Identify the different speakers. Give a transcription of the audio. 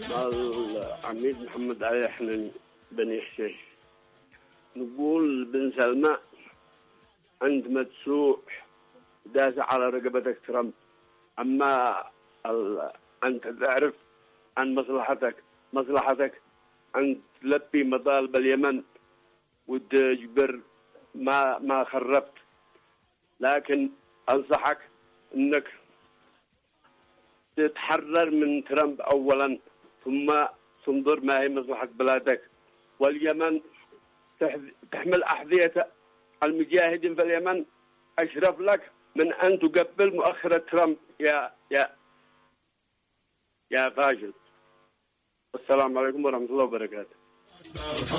Speaker 1: العميد محمد علي حنين بني حشيش. نقول بن سلمى عندما تسوء داس على رقبتك ترمب، أما أنت تعرف عن مصلحتك أن تلبي مطالب اليمن وتجبر ما خربت، لكن أنصحك أنك تتحرر من ترامب أولا، ثم تنظر ما هي مصلحة بلادك. واليمن تحمل أحذية المجاهدين في اليمن أشرف لك من أن تقبل مؤخرة ترامب يا فاشل. السلام عليكم ورحمة الله وبركاته.